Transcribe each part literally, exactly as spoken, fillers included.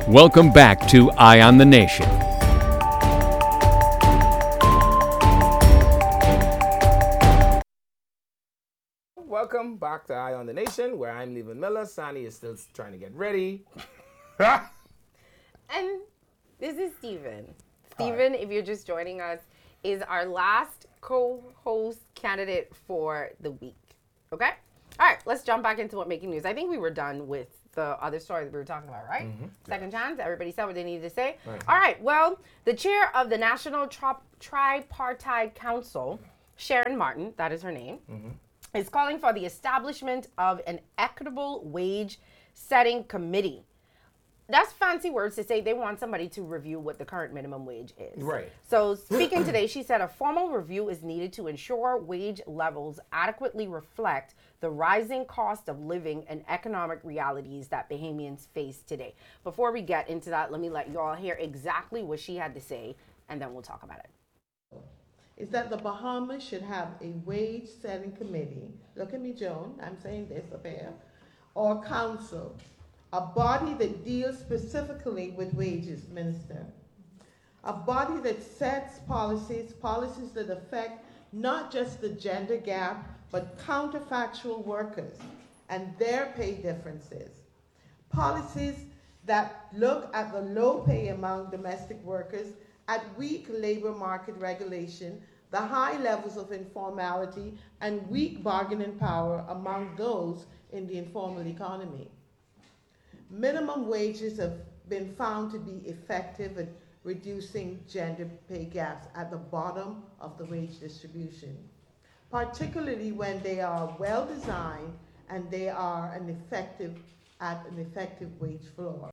Welcome back to Eye on the Nation. Welcome back to Eye on the Nation, where I'm Levan Miller. Sonny is still trying to get ready. And this is Steven. Steven, if you're just joining us, is our last co-host candidate for the week. Okay? All right, let's jump back into what making news. I think we were done with the other story that we were talking about, right? Mm-hmm. Second yeah. chance. Everybody said what they needed to say. Right. All right. Well, the chair of the National Tri- Tripartite Council, Sharon Martin, that is her name, mm-hmm. is calling for the establishment of an equitable wage setting committee. That's fancy words to say they want somebody to review what the current minimum wage is. Right. So speaking today, she said a formal review is needed to ensure wage levels adequately reflect the rising cost of living and economic realities that Bahamians face today. Before we get into that, let me let you all hear exactly what she had to say, and then we'll talk about it. Is that the Bahamas should have a wage setting committee, look at me, Joan, I'm saying this up here, or council, a body that deals specifically with wages, Minister. A body that sets policies, policies that affect not just the gender gap, but counterfactual workers and their pay differences. Policies that look at the low pay among domestic workers, at weak labor market regulation, the high levels of informality, and weak bargaining power among those in the informal economy. Minimum wages have been found to be effective at reducing gender pay gaps at the bottom of the wage distribution, particularly when they are well designed and they are an effective at an effective wage floor.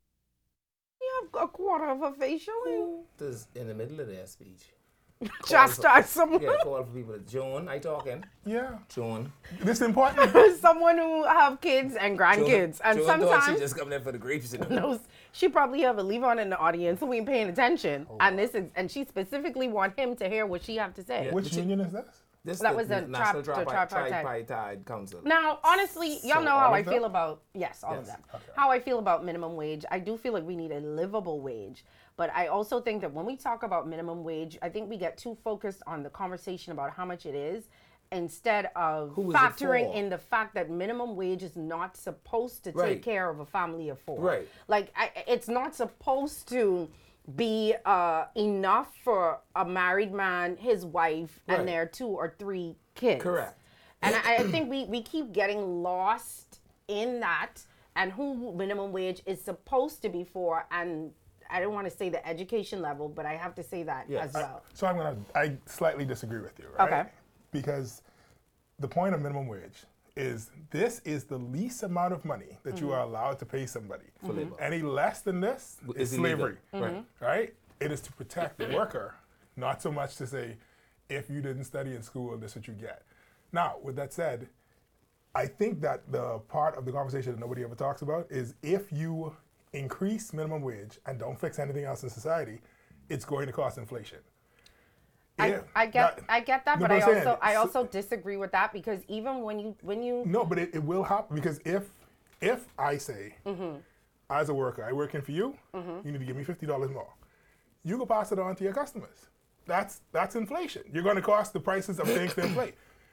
You have a quarter of a face showing. This in the middle of their speech. Chastise someone. Yeah, call for people. Joan, I talking? Yeah. Joan. This is important. Someone who have kids and grandkids. Joan, and Joan sometimes she just come there for the grapes. You know? No, she probably have a Levon in the audience who ain't paying attention. Oh. And this is and she specifically want him to hear what she have to say. Yeah. Which union is this? This that the, was the National Tripartite tri- tri- tri- Council. Now, honestly, y'all so know how I them? feel about, yes, all yes. of them. Okay. How I feel about minimum wage. I do feel like we need a livable wage. But I also think that when we talk about minimum wage, I think we get too focused on the conversation about how much it is instead of Who factoring in the fact that minimum wage is not supposed to right. take care of a family of four. Right. Like, I, it's not supposed to be uh, enough for a married man, his wife, right. and their two or three kids. Correct. And I, I think we, we keep getting lost in that and who minimum wage is supposed to be for. And I don't want to say the education level, but I have to say that yes. as well. I, so I'm going to, I slightly disagree with you, right? Okay. Because the point of minimum wage is this is the least amount of money that mm-hmm. you are allowed to pay somebody. Mm-hmm. Any less than this is, is slavery, mm-hmm. right? It is to protect the worker, not so much to say, if you didn't study in school, this is what you get. Now, with that said, I think that the part of the conversation that nobody ever talks about is if you increase minimum wage and don't fix anything else in society, it's going to cost inflation. I, Yeah, I get that- I get that, no, but I I'm saying, also I so- also disagree with that because even when you when you No, but it, it will happen because if if I say, mm-hmm. as a worker, I working for you, mm-hmm. you need to give me fifty dollars more. You go pass it on to your customers. That's that's inflation. You're going to cost the prices of things to inflate.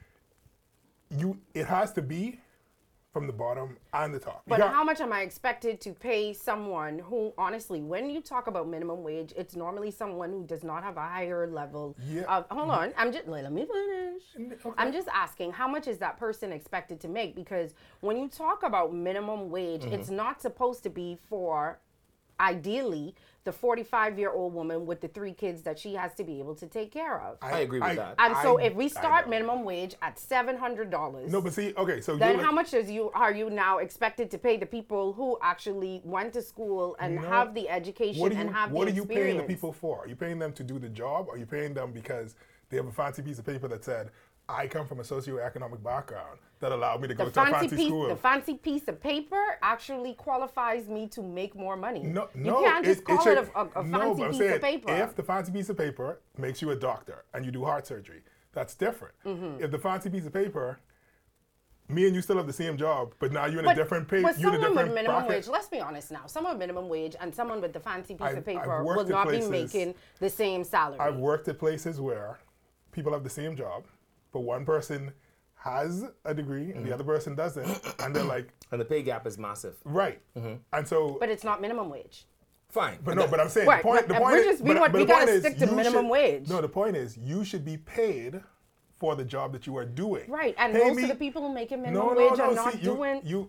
You it has to be from the bottom and the top. But You got- how much am I expected to pay someone who, honestly, when you talk about minimum wage, it's normally someone who does not have a higher level Yeah. of, hold on, I'm just, let me finish. Okay. I'm just asking, how much is that person expected to make? Because when you talk about minimum wage, Mm-hmm. it's not supposed to be for, ideally, the forty-five-year-old woman with the three kids that she has to be able to take care of. I agree with that. And so I- if we I start know. minimum wage at seven hundred dollars. No, but see, okay, so Then you're how much is you are you now expected to pay the people who actually went to school and No. have the education what are you, and have what the are you experience? paying the people for? Are you paying them to do the job? Or are you paying them because they have a fancy piece of paper that said, I come from a socioeconomic background that allowed me to go The to a fancy fancy piece, school? the fancy piece of paper actually qualifies me to make more money. No, you no, can't just call should- it a, a, a no, fancy but I'm piece saying of paper. If the fancy piece of paper makes you a doctor and you do heart surgery, that's different. Mm-hmm. If the fancy piece of paper me and you still have the same job, but now you're in a But, different pay. but You're in a someone with different minimum bracket. wage, let's be honest now, someone with minimum wage and someone with the fancy piece I've- of I've paper worked will at not places- be making the same salary. I've worked at places where people have the same job, but one person has a degree and the other person doesn't, and they're like, And the pay gap is massive. right. And so, But it's not minimum wage. Fine. but no, but I'm saying Right, the point. The and point we're is, just- we but, want- but we the point gotta is stick to you minimum should- wage. No, the point is you should be paid for the job that you are doing. Right, and Pay most me- of the people who make a No, minimum no, wage no. are not See, you, doing you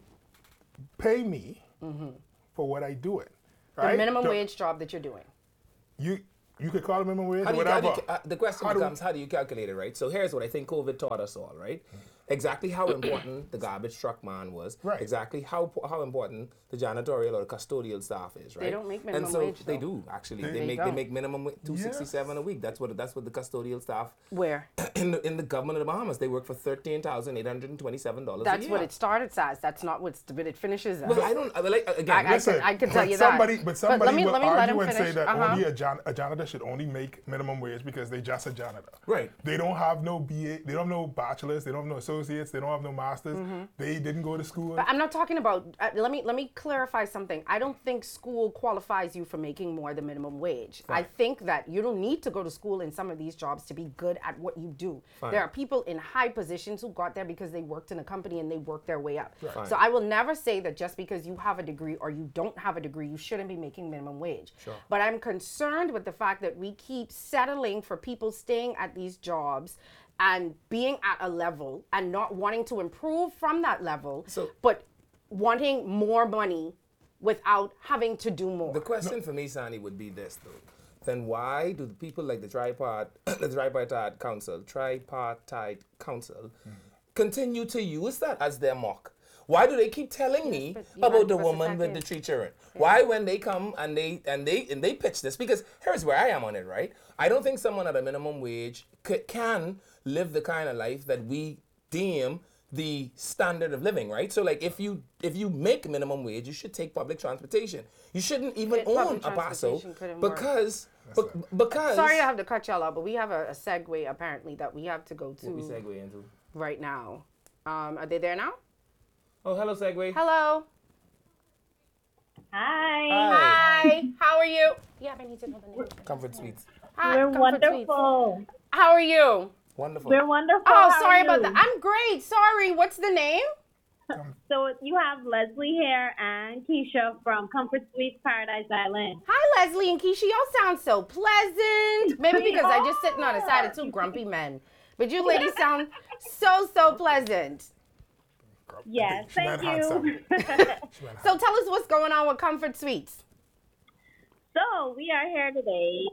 pay me for what I do it. the Right? minimum So wage job that you're doing. You you could call it minimum wage How or do you, how whatever. do you, uh, the question How do- becomes, how do you calculate it, right? So here's what I think COVID taught us all, right? Exactly how important the garbage truck man was. Right. Exactly how how important the janitorial or the custodial staff is, right? don't make And minimum so wage, they though. do actually. They- They, They make they don't. make minimum two sixty seven a week. That's what that's what the custodial staff Where? in the in the government of the Bahamas they work for thirteen thousand eight hundred and twenty seven dollars. That's a year. what it started as. That's not what what it finishes as. Well, I don't I, like again. I- I listen, can- I can tell But you that. somebody, But somebody let me- will let me let argue him and say finish. that Uh-huh. only a, jan- a janitor should only make minimum wage because they just a janitor. Right. They don't have no B A, they don't have no bachelors, they don't have no associates, they don't have no masters. They didn't go to school. But I'm not talking about. Uh, let me let me clarify something. I don't think school qualifies you for making more than minimum wage. I think that you don't need to go to school in some of these jobs to be good at what you do. Fine. There are people in high positions who got there because they worked in a company and they worked their way up. Fine. So I will never say that just because you have a degree or you don't have a degree, you shouldn't be making minimum wage. Sure. But I'm concerned with the fact that we keep settling for people staying at these jobs and being at a level and not wanting to improve from that level, So- but wanting more money without having to do more. The question for me, Sani, would be this though. Then why do the people like the tripart, the tripartite council, tripartite council, continue to use that as their mock? Why do they keep telling me but you about had the versus woman with that the is- three children? Why, when they come and they and they and they pitch this? Because here's where I am on it, right? I don't think someone at a minimum wage c- can live the kind of life that we deem the standard of living, right? So, like, if you if you make minimum wage, you should take public transportation. You shouldn't even But own public a Paso transportation couldn't work. because be- because. Sorry to have to cut y'all out, but we have a, a segue apparently that we have to go What we to segue into? right now. Um, are they there now? Oh, hello, segue. Hello. Hi. Hi. Hi. How are you? Yeah, I need to know the name. Comfort Suites. Hi, We're Comfort Suites. wonderful. How are you? Wonderful. We're wonderful. Oh, How sorry are about you? that. I'm great. Sorry. What's the name? So you have Leslie here and Keisha from Comfort Suites Paradise Island. Hi, Leslie and Keisha. Y'all sound so pleasant. Maybe We because I just sitting on the side of two grumpy men. But you ladies sound so, so pleasant. Yes, She meant thank handsome. you. So tell us what's going on with Comfort Suites. So we are here today.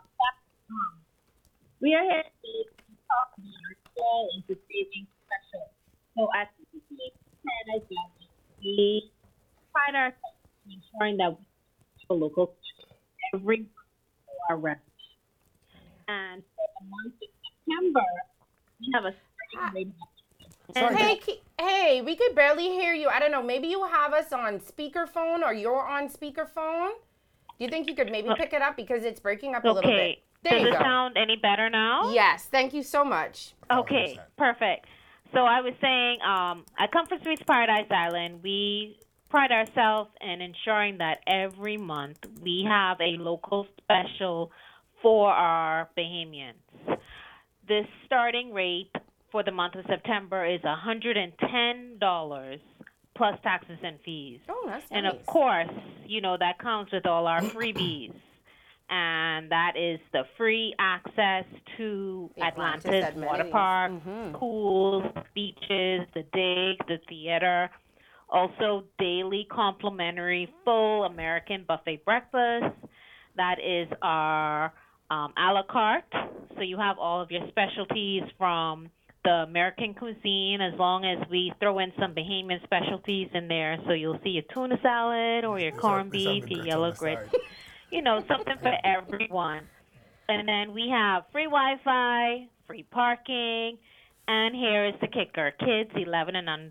We are here today to talk about our fall into saving special. So at C C C Paradise Island, we pride ourselves in ensuring that we have a local every month for our residents. And for the month of September, we have a starting rate of Sorry. Hey, Ke- hey, we could barely hear you. I don't know. Maybe you have us on speakerphone or you're on speakerphone. Do you think you could maybe pick it up because it's breaking up a little bit? Okay. There Does you it go. sound any better now? Yes, thank you so much. Okay, perfect. So I was saying, um, at Comfort Suites Paradise Island, we pride ourselves in ensuring that every month we have a local special for our Bahamians. The starting rate for the month of September is one hundred ten dollars plus taxes and fees. Oh, that's And nice. of course, you know, that comes with all our freebies. And that is the free access to The Atlantis Atlantis Water amenities. Park, Mhm. pools, beaches, the dig, the theater. Also, daily complimentary full American buffet breakfast. That is our um, a la carte. So you have all of your specialties from the American cuisine, as long as we throw in some Bahamian specialties in there. So you'll see your tuna salad or your There's corned some- there's beef, some your grits yellow on the grits. side. You know, something for everyone. And then we have free Wi-Fi, free parking, and here is the kicker. Kids eleven and under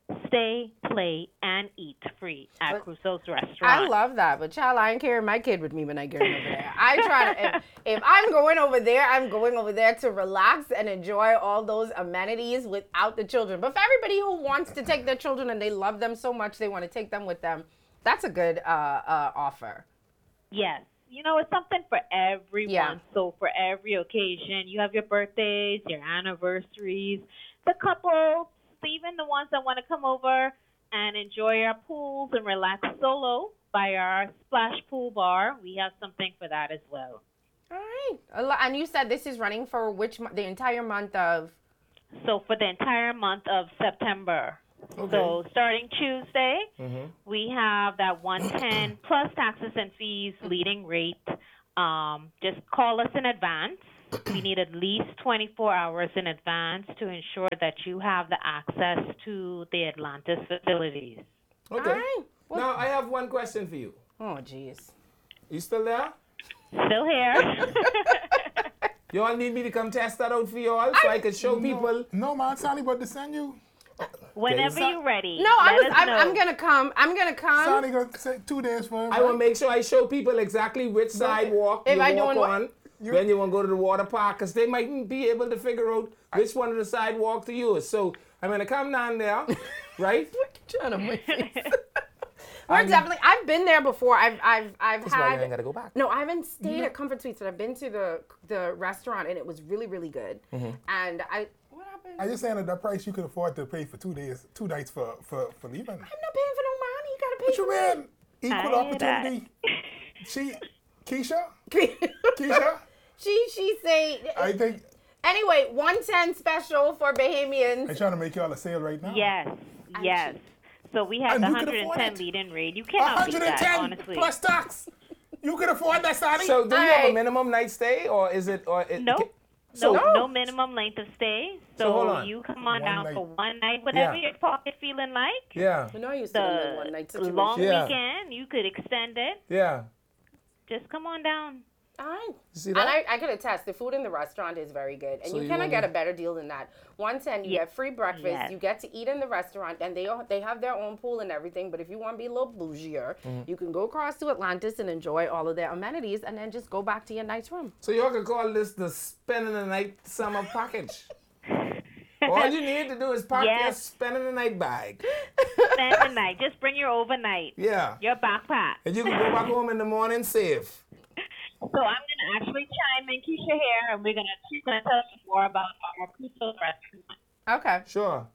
stay, play, and eat free at But Crusoe's restaurant. I love that, but child, I ain't carrying my kid with me when I get over there. I try to, if, if I'm going over there, I'm going over there to relax and enjoy all those amenities without the children. But for everybody who wants to take their children and they love them so much, they want to take them with them, that's a good uh, uh, offer. Yes. You know, it's something for everyone. Yeah. So for every occasion, you have your birthdays, your anniversaries, the couples, even the ones that want to come over and enjoy our pools and relax solo by our splash pool bar. We have something for that as well. All right. A lo- And you said this is running for which mo- the entire month of? So for the entire month of September. Okay. So starting Tuesday, Mhm. we have that one hundred ten dollars plus taxes and fees leading rate. Um, just call us in advance. We need at least twenty-four hours in advance to ensure that you have the access to the Atlantis facilities. Okay. All right. Well- Now I have one question for you. Oh, jeez. You still there? Still here. You all need me to come test that out for you all so I, can show people. No, man, it's only about to send you. Whenever Okay. you're ready. No, I let was. us I'm, know. I'm gonna come. I'm gonna come. Sonny gonna say two days for him. I want to make sure I show people exactly which sidewalk If you I walk doing what- on when you want to go to the water park, because they mightn't be able to figure out which one of the sidewalk to use. So I'm going to come down there, right? Trying to make face. We're definitely. I've been there before. I've. I've. I've That's why I ain't had. got to go back. No, I haven't stayed at Comfort Suites, but I've been to the the restaurant and it was really really good. Mm-hmm. And I. What happened? I just saying at that price you could afford to pay for two days, two nights for for for leaving. I'm not paying for no money. You gotta pay What for you it. mean? Equal I hear that. opportunity. She, Keisha, Keisha. she she say. I think Anyway, one ten special for Bahamians. I'm trying to make y'all a sale right now. Yes, yes. So we have And the you can one hundred afford ten it. lead-in rate. You cannot beat that, one hundred ten honestly. plus tax. You can afford that, Sonny. So do you have Alright. a minimum night stay, or is it? Or it, No, So- no, No. no minimum length of stay. So, So hold on. you come on One down night. for one night, whatever Yeah. your pocket feeling like. Yeah, You know, I used to live in The one night situation. long Yeah. weekend, you could extend it. yeah. Just come on down. All right. You see And that? I, I could attest, the food in the restaurant is very good. And So you, you cannot wanna- get a better deal than that. one ten, you Ye- get free breakfast, yes. you get to eat in the restaurant, and they all, they have their own pool and everything. But if you want to be a little bougier, Mm-hmm. you can go across to Atlantis and enjoy all of their amenities and then just go back to your nice room. So y'all could call this the spending the night summer package. All you need to do is pack your Yes. spending the night bag. Spend the night. Just bring your overnight, Yeah. your backpack. And you can go back home in the morning safe. So I'm gonna actually chime in, Keisha here, and we're gonna she's gonna tell you more about our Crusoe restaurant. Okay. Sure.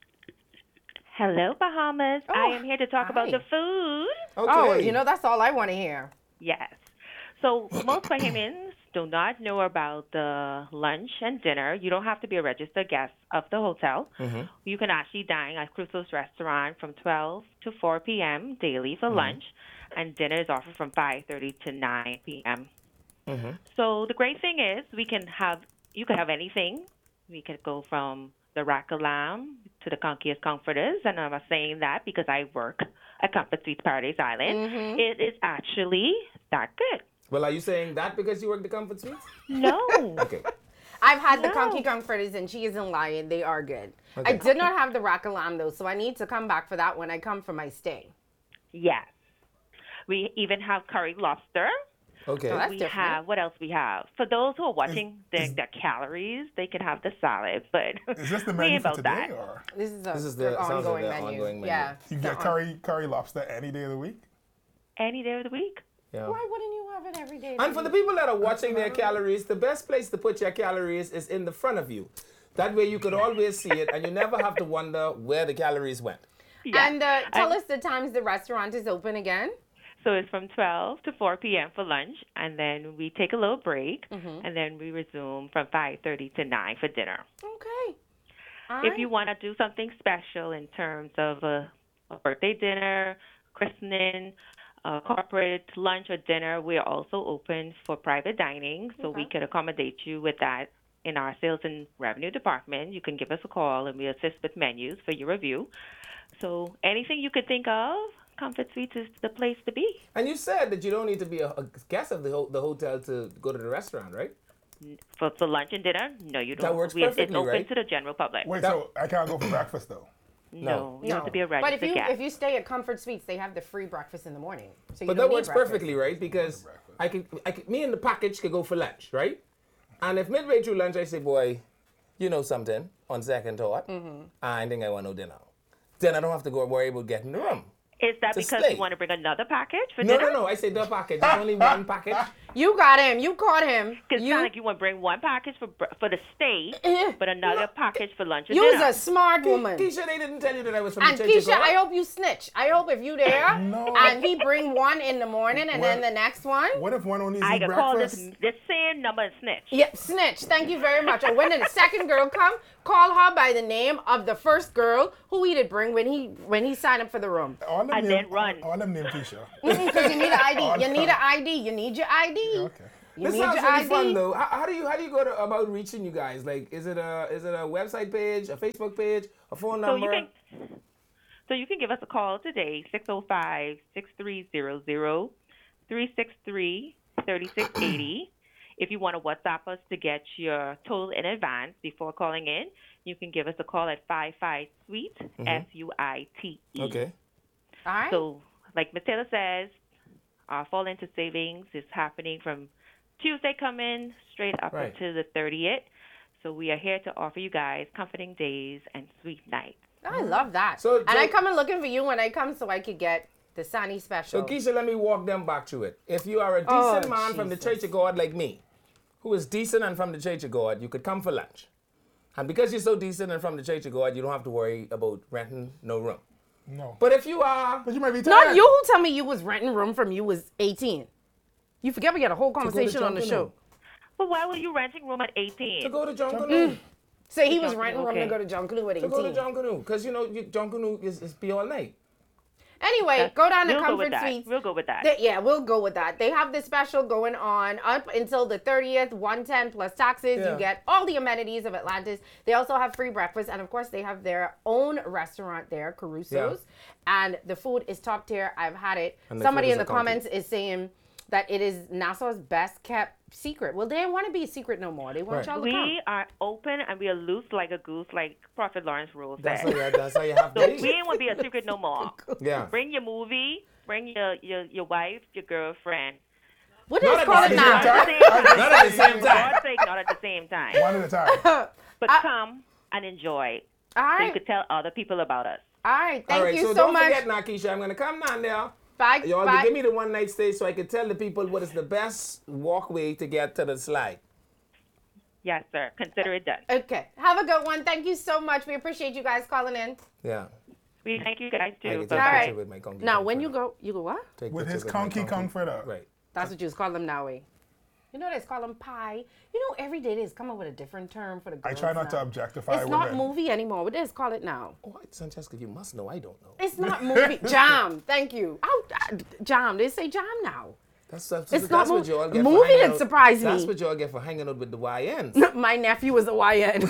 Hello, Bahamas. I Oh, am here to talk about hi. the food. Okay. Oh, you know, that's all I want to hear. Yes. So most Bahamians do not know about the lunch and dinner. You don't have to be a registered guest of the hotel. Mm-hmm. You can actually dine at Crusoe's restaurant from twelve to four p.m. daily for lunch, and dinner is offered from five thirty to nine p.m. Mm-hmm. So the great thing is we can have, you can have anything. We could go from the rack of lamb to the conkiest comforters, and I'm saying that because I work at Comfort Suites Paradise Island. It is actually that good. Well, are you saying that because you work the Comfort Suites? No. Okay. I've had the No. Conky Comforters and she isn't lying. They are good. Okay. I did not have the rack of lamb though, so I need to come back for that when I come for my stay. Yes. We even have curry lobster. Okay. Oh, that's we different. have, what else we have? For those who are watching their, is- their calories, they can have the salad, but Is this the we menu ain't for about today, that. or This is, a, This is the- their sounds like ongoing, their menu. ongoing menu. Yeah. you the get on- curry curry lobster any day of the week? Any day of the week. Yeah. Why wouldn't you have it every day? And for the people that are watching their calories, the best place to put your calories is in the front of you. That way you could always see it and you never have to wonder where the calories went. Yeah. And uh, tell And- us the times the restaurant is open again. So it's from twelve to four p.m. for lunch, and then we take a little break, Mm-hmm. and then we resume from five thirty to nine for dinner. Okay. All If right. you want to do something special in terms of a, a birthday dinner, christening, a corporate lunch or dinner, we are also open for private dining, so we Okay. can accommodate you with that in our sales and revenue department. You can give us a call, and we assist with menus for your review. So anything you could think of, Comfort Suites is the place to be. And you said that you don't need to be a, a guest of the, ho- the hotel to go to the restaurant, right? For, for lunch and dinner, no, you don't. That works we, It's perfectly, open right? to the general public. Wait, That- so I can't go for breakfast though? No, you have to be a But registered if you guest. if you stay at Comfort Suites, they have the free breakfast in the morning. So you But don't that need works breakfast. perfectly, right? Because I could, I could, me and the package could go for lunch, right? And if midway through lunch I say, boy, you know something, on second thought, Mm-hmm. I think I want no dinner. Then I don't have to go worry about getting the room. Is that to because stay. you want to bring another package for No, dinner? no, no. I say the package. It's only one package. You got him. You caught him. Because You, it's like you want to bring one package for br- for the stay, Eh. but another package for lunch and you's dinner. a smart woman. Keisha, they didn't tell you that I was from And the Church of Keisha, God? I hope you snitch. I hope if you there No. and he bring one in the morning and then Well- the next one. What if one only I eats could call this breakfast? the same number and snitch. Yep, snitch. Thank you very much. Or when the second girl come, call her by the name of the first girl who he did bring when he when he signed up for the room. All them And name, then run. All, all them name Keisha. Because you need an I D. You need an I D. You need your I D. Okay. You This need sounds your really I D. fun though. How, how do you how do you go to, about reaching you guys? Like, is it a is it a website page, a Facebook page, a phone So number? you can so you can give us a call today, six oh five, six three zero zero, three six three, three six eight zero. If you want to WhatsApp us to get your total in advance before calling in, you can give us a call at five five Suite, S U I T E. Okay. All right. So, like Miz Taylor says, our fall into savings is happening from Tuesday coming straight up Right. until the thirtieth. So we are here to offer you guys comforting days and sweet nights. I love that. So- and so- I come and looking for you when I come so I could get the Sunny special. So Keisha, let me walk them back to it. If you are a decent Oh, man from the Jesus. Church of God like me, who is decent and from the Church of God, you could come for lunch. And because you're so decent and from the Church of God, you don't have to worry about renting no room. No. But if you are But you might be Not tired. you who tell me you was renting room from you was eighteen. You forget we had a whole conversation on the Junkanoo. show. But why were you renting room at eighteen? to go to John Canoe, So he was Junkanoo, renting room to okay. go to John Canoe at to go to eighteen. John Canoe, because you know you- John Canoe is, is be all night. Anyway, go down to we'll go with Comfort that. Suites. We'll go with that. They- yeah, we'll go with that. They have this special going on up until the thirtieth, one ten plus taxes. Yeah. You get all the amenities of Atlantis. They also have free breakfast. And of course, they have their own restaurant there, Caruso's. And the food is top tier. I've had it. And the Somebody food in is the a comfy. comments is saying that it is Nassau's best kept secret. Well, they don't want to be a secret no more. They want Right. y'all to come. We are open and we are loose like a goose, like Prophet Lawrence Rose That's said. how you, that's how you have to So be. we ain't want to be a secret no more. Yeah. Bring your movie, bring your, your, your wife, your girlfriend. What Not is at called the it same now? time. Not Not at the same For time. God's sake, not at the same time. One at a time. But I- come and enjoy. All So you right. could tell other people about us. All right. Thank All right, you so, so, don't much. forget now, Keisha, I'm gonna come down there. Bye. Y'all bye. give me the one night stay so I can tell the people what is the best walkway to get to the slide. Yes, sir. Consider it done. Okay. Have a good one. Thank you so much. We appreciate you guys calling in. Yeah. We thank you guys I can too. take Bye. a All picture right. with my conky Now, comforter. when you go, you go what? Take With pictures his my conky comforter. Right. That's what you call them now, eh? You know, they call them pie. You know, every day they just come up with a different term for the I girls try not now. to objectify It's not women. movie anymore. What is call it now? Oh, Francesca, you must know. I don't know. It's not movie. Jam. Thank you. Oh, uh, jam. They say jam now. That's, that's, It's that's not what mo- you all get movie for hanging that out- surprised That's me. what you all get for hanging out with the Y Ns. My nephew was a Y N.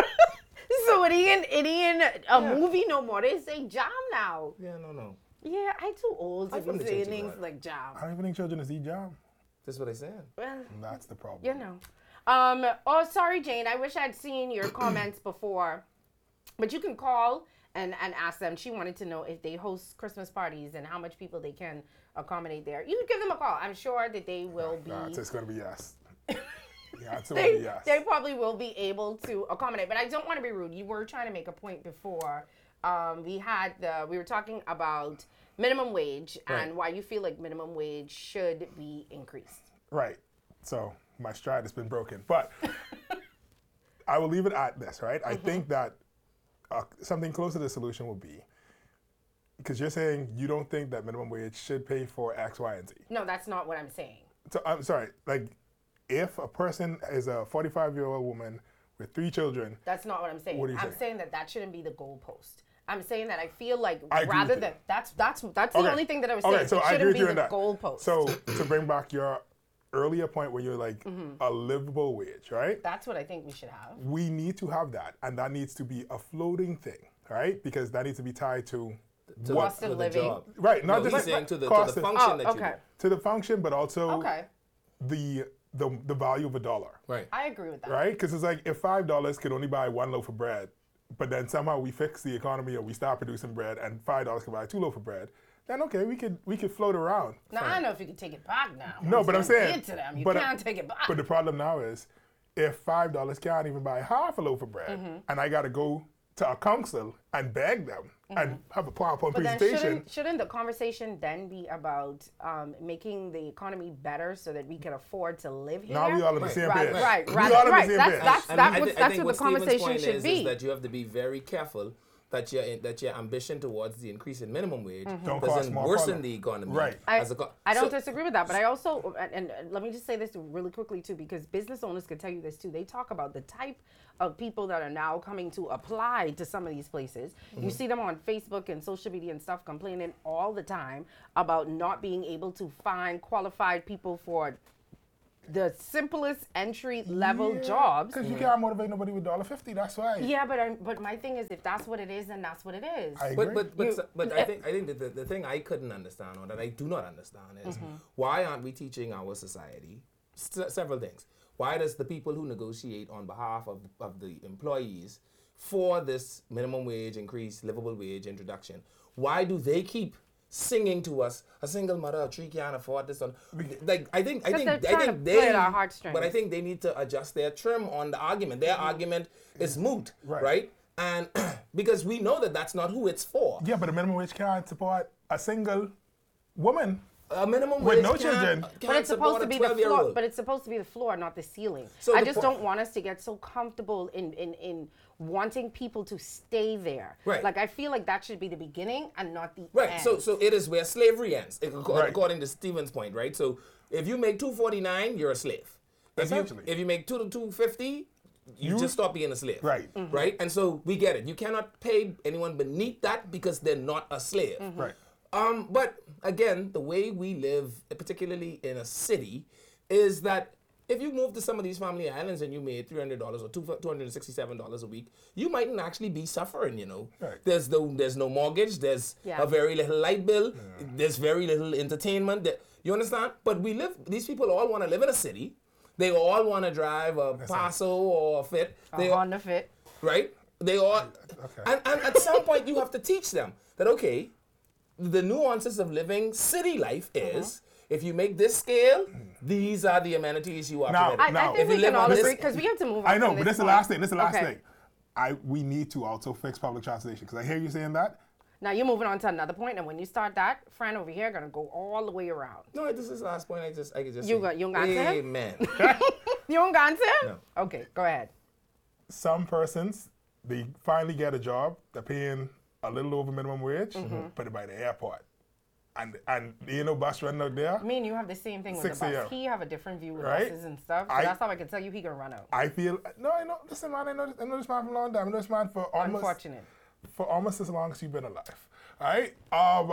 So it ain't, it ain't a Yeah. movie no more. They say jam now. Yeah, no, no. Yeah, I too old to I'm from be the saying church of things God. like jam. I don't even think children is eat jam. That's what I said. Well, That's the problem. you know. Um, oh, sorry, Jane. I wish I'd seen your comments before. But you can call and, and ask them. She wanted to know if they host Christmas parties and how much people they can accommodate there. You can give them a call. I'm sure that they will be. Nah, it's just going to be yes. Yeah, it's going to They, be yes. they probably will be able to accommodate. But I don't want to be rude. You were trying to make a point before. Um, we had the we were talking about minimum wage and Right. why you feel like minimum wage should be increased. Right. So my stride has been broken. But I will leave it at this, right? I think that uh, something close to the solution will be, because you're saying you don't think that minimum wage should pay for X, Y, and Z. No, that's not what I'm saying. So I'm sorry, like if a person is a forty-five-year-old woman with three children, That's not what I'm saying. What are you I'm saying? saying that that shouldn't be the goalpost. I'm saying that I feel like I agree rather with you. than that's that's that's the Okay. only thing that I was Okay, saying. so it I shouldn't agree with be you the on that. goalpost. So to bring back your earlier point where you're like Mm-hmm. a livable wage, right? that's what I think we should have. We need to have that, and that needs to be a floating thing, right? Because that needs to be tied to, To what, Cost of to the living. job. right? Not No, just he's saying to the, to cost the of- function Oh, that okay. you to the function, but also Okay. the the the value of a dollar, do. Right. I agree with that. right? Because it's like if five dollars could only buy one loaf of bread, but then somehow we fix the economy or we start producing bread and five dollars can buy two loaves of bread, then okay, we could we could float around. Now, Fine. I don't know if you can take it back now. No, Once but I'm you saying, get to them, you but, can't take it back. But the problem now is, if five dollars can't even buy half a loaf of bread, Mm-hmm. and I got to go to a council and beg them and have a PowerPoint But then presentation. shouldn't, shouldn't the conversation then be about um, making the economy better so that we can afford to live here? Now we all on the same right, page. right, We right, all on the right. same That's page. that's I that mean, I was thi- I that's think what the Stephen's conversation point should is, be. is that you have to be very careful that your that your ambition towards the increase in minimum wage Don't doesn't cause more worsen problem. the economy. Right. I, as a co- I don't so- disagree with that, but I also, and, and let me just say this really quickly too, because business owners could tell you this too. They talk about the type of people that are now coming to apply to some of these places. You see them on Facebook and social media and stuff complaining all the time about not being able to find qualified people for the simplest entry level jobs. Because you can't motivate nobody with one dollar fifty, that's why. Yeah, but I'm, but my thing is, if that's what it is, then that's what it is. I agree. But but but, You- so- but I think I think that the, the thing I couldn't understand or that I do not understand is Mm-hmm. why aren't we teaching our society s- several things? Why does the people who negotiate on behalf of of the employees for this minimum wage increase, livable wage introduction, why do they keep singing to us, a single mother of three can't afford this? On like I think I Because think they're I trying think to they play at our heartstrings. but I think they need to adjust their trim on the argument. Their argument is moot, Right. right? And because we know that that's not who it's for. Yeah, but the minimum wage can't support a single woman. A minimum With wage no can't- children. can't But it's supposed support to a be the floor. twelve-year-old. But it's supposed to be the floor, not the ceiling. So I the just po- don't want us to get so comfortable in, in in wanting people to stay there. Right. Like I feel like that should be the beginning and not the Right. end. So so it is where slavery ends, ac- Right. according to Stephen's point, right? So if you make two forty nine, you're a slave. If you Essentially. if you make two to two fifty, you, You- just stop being a slave. Right. Right. And so we get it. You cannot pay anyone beneath that because they're not a slave. Right. Um, but again, the way we live, particularly in a city, is that if you move to some of these family islands and you made three hundred dollars or two hundred sixty-seven dollars a week, you mightn't actually be suffering, you know. Right. There's no there's no mortgage, there's Yeah. a very little light bill, there's very little entertainment. That, you understand? But we live, these people all want to live in a city. They all want to drive a Paso or a Fit. a They, Honda Fit. right? They all, Okay. and, and at some point you have to teach them that, okay, the nuances of living city life is if you make this scale, these are the amenities you are Now- providing. I, I Now, think if we you can live all on this- agree because we have to move on. I know, from but this is the point. last thing. This is the last Okay. thing. I we need to also fix public transportation because I hear you saying that. Now you're moving on to another point, and when you start that, friend over here gonna go all the way around. No, this is the last point. I just, I could just. You say, got- you got to him? Amen. You don't got him? No. Okay, go ahead. Some persons they finally get a job. They're paying a little over minimum wage, Mm-hmm. but they're by the airport, and and there ain't no bus running out there. Me and you have the same thing with six the a m. bus. He have a different view with Right? buses and stuff. So I- that's how I can tell you he gonna run out. I feel no, I know. Listen, man, I know, I know this man from a long time. I know this man for almost Unfortunate. for almost as long as you've been alive. All right. Um.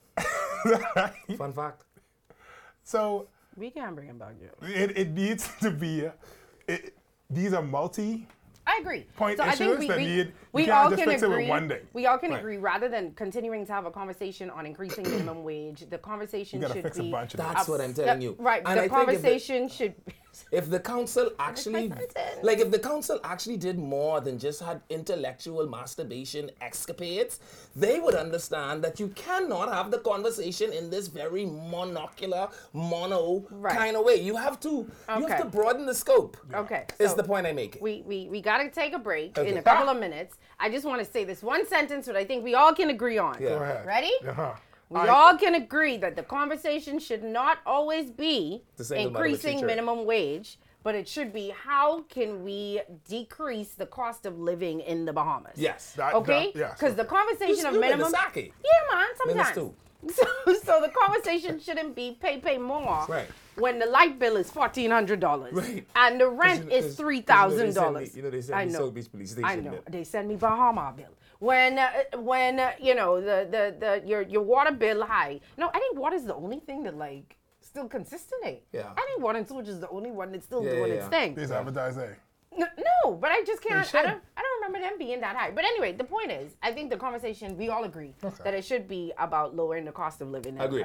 Fun fact. so We can bring him back, yeah. it, it needs to be. It, these are multi. I agree. Point so I think issues we, that we, need- you we can't all just can fix it with agree. one day. We all can Right. agree. Rather than continuing to have a conversation on increasing minimum wage, the conversation You gotta should fix be a bunch of That's a- what I'm telling the- you. Right. And the I think if the- conversation should. If the council actually, my sentence. like, if the council actually did more than just had intellectual masturbation escapades, they would understand that you cannot have the conversation in this very monocular, mono Right. kind of way. You have to, you Okay. have to broaden the scope. Okay. Is so the point I'm making? We we we gotta take a break in Okay. a couple of minutes. I just want to say this one sentence that I think we all can agree on. Yeah. Go ahead. Ready? Uh-huh. We I- all can agree that the conversation should not always be The single mother with increasing three children. minimum wage, but it should be how can we decrease the cost of living in the Bahamas? Yes. That- Okay? that- yes, Because the okay. conversation You of live in minimum. Nagasaki. Yeah, man, Minutes sometimes. too. So, so the conversation shouldn't be pay, pay more Right. when the light bill is fourteen hundred dollars Right. and the rent you know- is 'cause- three 'cause you know thousand they send dollars. me- you know they send I me know. South Beach Police I Station know. bill. They send me Bahama bill. When uh, when uh, you know the, the the your your water bill high. No, I think water's the only thing that like still consistent. Eh? Yeah. I think water and sewage is the only one that's still Yeah, doing yeah, its yeah. thing. These advertising. No, no, but I just can't. I should. don't. I don't remember them being that high. But anyway, the point is, I think the conversation we all agree Okay. that it should be about lowering the cost of living in Agreed. the country.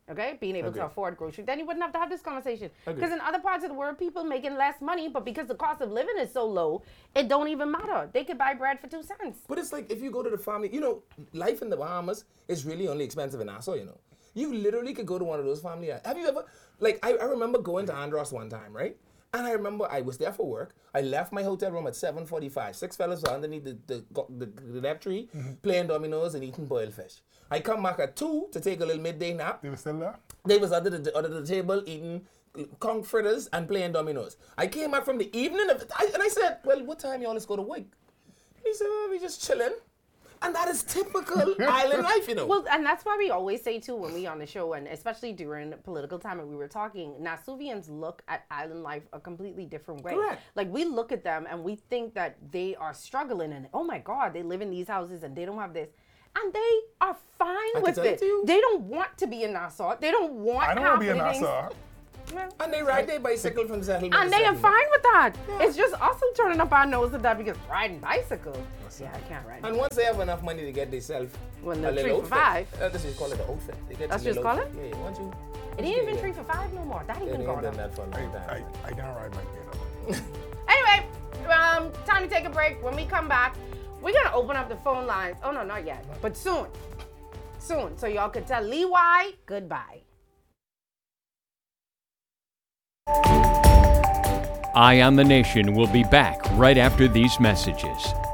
Okay, being able Agreed. to afford groceries, then you wouldn't have to have this conversation. Agreed. Because in other parts of the world, people making less money, but because the cost of living is so low, it don't even matter. They could buy bread for two cents. But it's like if you go to the family, you know, life in the Bahamas is really only expensive in Nassau, you know. You literally could go to one of those family. Have you ever, like, I, I remember going to Andros one time, right? And I remember I was there for work. I left my hotel room at seven forty-five. Six fellas were underneath the, the, the, the left tree Mm-hmm. playing dominoes and eating boiled fish. I come back at two to take a little midday nap. They were still there? They was under the under the table eating conch fritters and playing dominoes. I came back from the evening of, I, and I said, well, what time y'all let's go to work? He said, well, we just chilling. And that is typical island life, you know. Well, and that's why we always say too when we on the show, and especially during political time and we were talking, Nassauvians look at island life a completely different way. Correct. Like we look at them and we think that they are struggling and oh my God, they live in these houses and they don't have this. And they are fine can with tell it. you. They don't want to be in Nassau. They don't want I don't want to be in half of the Nassau. things. Yeah. And they ride their bicycle from settlement And to they are settlement. fine with that. It's just us who turning up our nose at that because riding bicycle. Yeah, I can't ride. And once they have enough money to get themselves When a they're little three for outfit, five. Uh, this is call it an outfit. They get That's a little what you outfit. call Yeah, yeah. Once you, It ain't even three for five no more. That They even ain't gone done up. that for a long time. I, I can't ride my you know. Anyway, um, time to take a break. When we come back, we're gonna open up the phone lines. Oh no, not yet, but soon, soon. So y'all could tell Levi goodbye. Eye on the Nation will be back right after these messages.